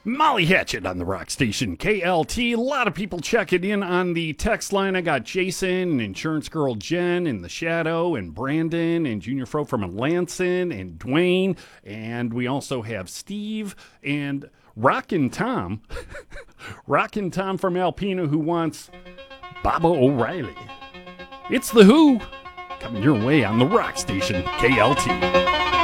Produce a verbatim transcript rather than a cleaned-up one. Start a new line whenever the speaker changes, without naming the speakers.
Molly Hatchet on the rock station K L T. A lot of people checking in on the text line. I got Jason and Insurance Girl Jen and The Shadow and Brandon and Junior Fro from Alanson and Dwayne. And we also have Steve and Rockin' Tom. Rockin' Tom from Alpena who wants Baba O'Reilly. It's The Who coming your way on the rock station K L T.